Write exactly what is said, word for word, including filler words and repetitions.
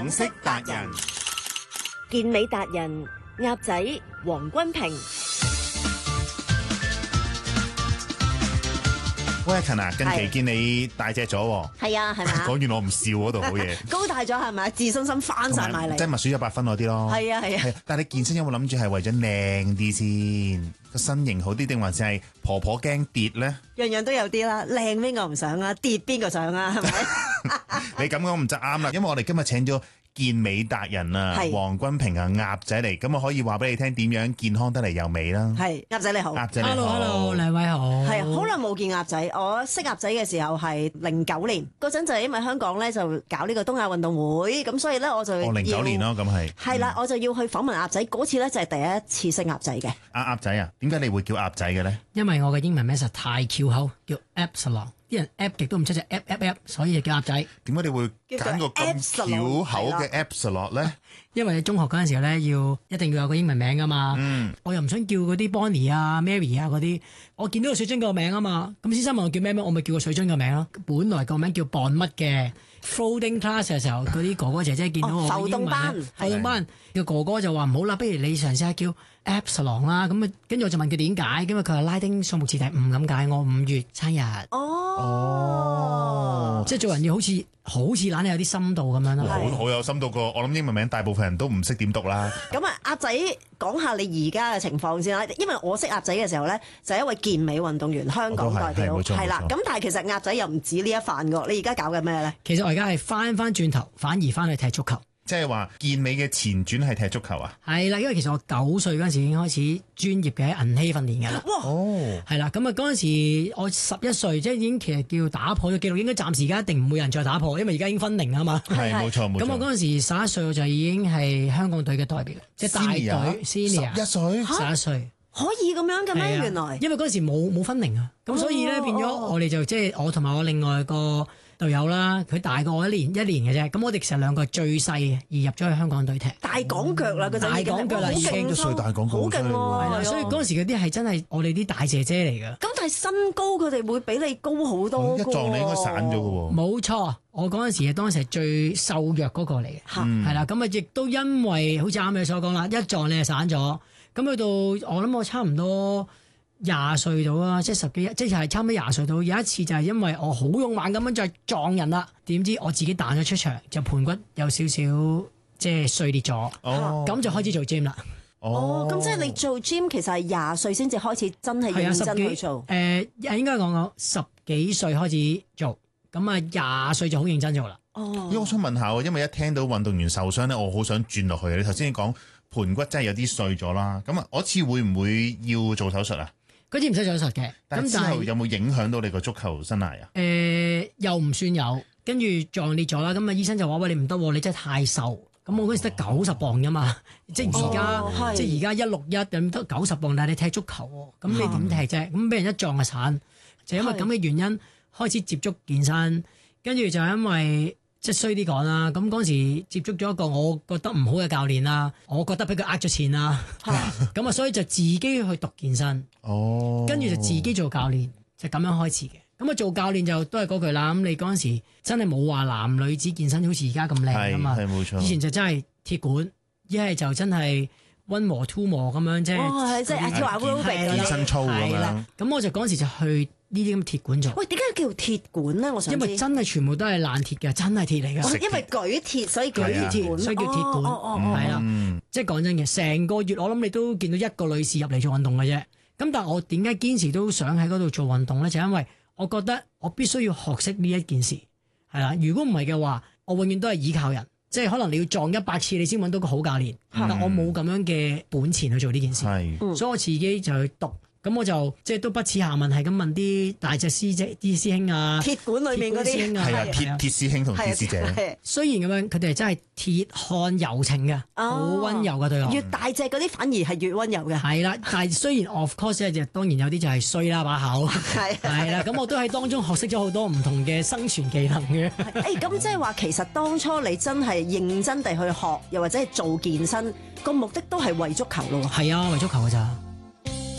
港式達人， 健美達人鴨仔黃君平。 喂，阿勤啊，近期見你大隻咗喎。 係啊，係咪啊？ 講完我唔笑嗰度好嘢， 高大咗係咪？自信心翻晒埋嚟， 即係墨水一百分嗰啲咯。 係啊係啊。 但係你健身有冇諗住係為咗靚啲先？個身形好啲定還是係婆婆驚跌咧？ 樣樣都有啲啦，靚邊個唔想啊？跌邊個想啊？係咪？ 你咁講唔就啱啦，因為我哋今日請咗健美達人啊，黃君平啊，鴨仔嚟，咁我可以話俾你聽點樣健康得嚟又美啦。 係鴨仔你好， 鴨仔你好 ，hello hello，兩位好。 係好耐冇見鴨仔，我識鴨仔嘅時候係零九年嗰陣，就係因為香港咧就搞呢個東亞運動會，咁所以咧我就哦零九年咯，咁係係啦，我就要去訪問鴨仔，嗰次咧就係第一次識鴨仔嘅。 阿鴨仔啊，點解你會叫鴨仔嘅咧？ 因為我嘅英文名實太翹口，叫 Epsilon， 啲人 app 極都唔出隻 app app app，所以就叫鴨仔。 點解你會揀個咁翹口嘅 Epsilon 咧？ 因為你中學嗰陣時候咧，要一定要有個英文名噶嘛。 嗯， 我又唔想叫嗰啲 Bonnie 啊、Mary 啊嗰啲，我見到個水樽個名啊嘛。咁先生問我叫咩名，我咪叫個水樽個名咯。本來個名叫 Bon 乜嘅 floating class 嘅時候，嗰啲哥哥姐姐見到我浮動班， 浮動班個哥哥就話唔好啦，不如你嘗試下叫 Epsilon 啦。咁啊，跟住我就問佢點解，因為佢話拉丁數目字第五咁解，我五月生日。 哦， 即係做人要好似好似懶係有啲深度咁樣咯。 好好有深度過，我諗英文名大部分人都唔識點讀啦。 咁啊，鴨仔講下你而家嘅情況先啦。因為我識鴨仔嘅時候咧，就係一位健美運動員，香港代表係啦。咁但係其實鴨仔又唔止呢一範㗎。你而家搞緊咩咧？ 其實我而家係翻翻轉頭，反而翻去踢足球。 即係話健美嘅前轉係踢足球啊？ 係啦，因為其實我九歲嗰陣時已經開始專業嘅銀禧訓練㗎啦。 哇！ 哦， 係啦，咁啊嗰陣時我十一歲，即係已經其實叫打破咗紀錄，應該暫時而家一定唔會有人再打破，因為而家已經分齡啊嘛。 係冇錯冇錯。 咁我嗰陣時十一歲我就已經係香港隊嘅代表，即係大隊 senior。 十一歲， 十一歲可以咁樣嘅咩？原來因為嗰陣時冇冇分齡啊，咁所以咧變咗我哋就即係我同埋我另外個隊友啦，佢大過我一年一年嘅啫，咁我哋其實兩個係最細嘅，而入咗去香港隊踢。 大港腳啦，嗰陣大港腳啦，已經都歲大港腳， 好勁喎！ 係啦，所以嗰陣時嗰啲係真係我哋啲大姐姐嚟㗎。 咁但係身高佢哋會比你高好多。 一撞你應該散咗㗎喎。 冇錯，我嗰陣時當時係最瘦弱嗰個嚟嘅，係啦，咁啊亦都因為好似啱你所講啦，一撞你就散咗，咁去到我諗我差唔多廿歲到啦，即係十幾，即係差唔多廿歲到。有一次就係因為我好勇猛咁樣再撞人啦，點知我自己彈咗出場，就盤骨有少少即係碎裂咗，咁、 哦、 就開始做 gym 啦。 哦，咁、哦、即係你做 gym 其實係廿歲先至開始真係認真去做。 誒、呃，應該講講十幾歲開始做，咁啊廿歲就好認真做啦。 哦， 因為我想問下，因為一聽到運動員受傷咧，我好想轉落去。你頭先講盤骨真係有啲碎咗啦，咁啊，嗰次會唔會要做手術啊？ 嗰次唔使做手術嘅， 但係之後有冇影響到你個足球生涯啊？ 誒、呃，又唔算有，跟住撞裂咗啦。咁啊，醫生就話喂，你唔得，你真係太瘦。咁我嗰時得九十磅啫嘛，即係而家，即係而家一六一咁得九十磅，但係你踢足球，咁你點踢啫？咁俾人一撞就散，就因為咁嘅原因開始接觸健身，跟住就因為。即係衰啲講啦，咁嗰時接觸咗一個我覺得唔好嘅教練啦，我覺得俾佢呃咗錢啦，咁啊所以就自己去讀健身， 哦， 跟住就自己做教練，就咁樣開始嘅。咁啊做教練就都係嗰句啦，咁你嗰陣時真係冇話男女子健身好似而家咁靚啊嘛， 係冇錯， 以前就真係鐵管，一係就真係溫和 two 磨咁樣，即係即係跳下 aerobic 健身操咁樣。 咁我就嗰陣時就去呢啲咁鐵管做。 喂，點解叫鐵管咧？我想知。 因為真係全部都係爛鐵嘅，真係鐵嚟㗎。 因為舉鐵，所以舉鐵管， 所以叫鐵管。係啦，即係講真嘅，成個月我諗你都見到一個女士入嚟做運動嘅啫。咁但係我點解堅持都想喺嗰度做運動咧？就因為我覺得我必須要學識呢一件事。係啦，如果唔係嘅話，我永遠都係依靠人。即係可能你要撞一百次，你先揾到個好教練。嗯、但我冇咁樣嘅本錢去做呢件事， 嗯、 所以我自己就去讀。咁我就即係都不恥下問，係咁問啲大隻師姐、啲師兄啊， 鐵管裏面嗰啲係啊，鐵鐵師兄同鐵師姐。 雖然咁樣，佢哋係真係鐵漢柔情嘅，好温柔嘅對我。 越大隻嗰啲反而係越温柔嘅。係啦，但係雖然 of course 就當然有啲就係衰啦把口。係係啦，咁我都喺當中學識咗好多唔同嘅生存技能嘅。 誒，咁即係話其實當初你真係認真地去學，又或者係做健身，個目的都係為足球咯。 係啊，為足球㗎咋。